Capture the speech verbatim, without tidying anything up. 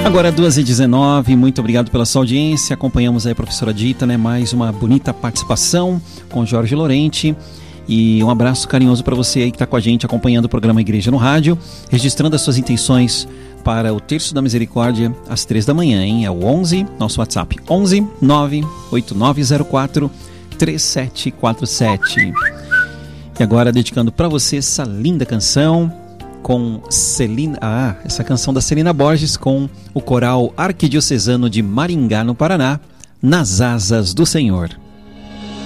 Agora duas e dezenove, muito obrigado pela sua audiência. Acompanhamos aí a professora Dita, né? Mais uma bonita participação com Jorge Lorente. E um abraço carinhoso para você aí que está com a gente acompanhando o programa Igreja no Rádio, registrando as suas intenções para o Terço da Misericórdia às três da manhã, hein? É o onze, nosso WhatsApp, onze nove oito nove zero quatro três sete quatro sete. E agora dedicando para você essa linda canção com Celina, ah, essa canção da Celina Borges com o coral arquidiocesano de Maringá, no Paraná, Nas Asas do Senhor.